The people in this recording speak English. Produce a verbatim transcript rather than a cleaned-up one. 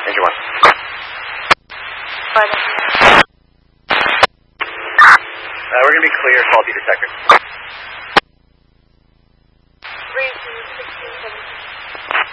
Ranger one. Pardon. Uh, we're going to be clear, faulty detector.